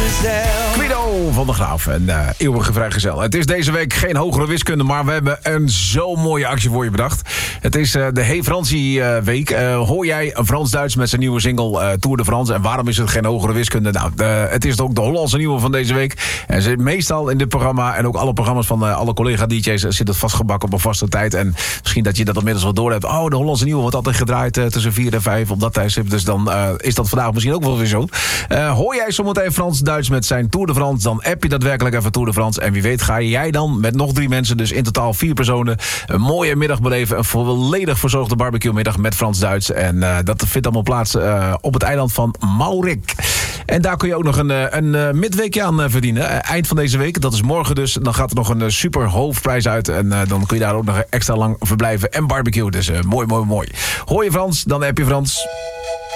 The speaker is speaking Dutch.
Guido van der Graaf en eeuwige vrijgezel. Het is deze week geen hogere wiskunde, maar we hebben een zo mooie actie voor je bedacht. Het is de Hey Fransie week. Hoor jij Frans-Duits met zijn nieuwe single Tour de France? En waarom is het geen hogere wiskunde? Nou, het is ook de Hollandse nieuwe van deze week. En zit meestal in dit programma en ook alle programma's van alle collega-dj's zit het vastgebakken op een vaste tijd. En misschien dat je dat inmiddels wel door hebt. Oh, de Hollandse nieuwe wordt altijd gedraaid tussen 4 en 5 op dat tijdstip. Dus dan is dat vandaag misschien ook wel weer zo. Hoor jij zometeen Frans-Duits met zijn Tour de France, dan app je daadwerkelijk even Tour de France. En wie weet ga jij dan met nog 3 mensen, dus in totaal 4 personen, een mooie middag beleven. Een volledig verzorgde barbecue-middag met Frans-Duits. En dat vindt allemaal plaats op het eiland van Maurik. En daar kun je ook nog een midweekje aan verdienen. Eind van deze week, dat is morgen dus. Dan gaat er nog een super hoofdprijs uit. En dan kun je daar ook nog extra lang verblijven en barbecue. Dus mooi. Hoor je Frans, dan app je Frans.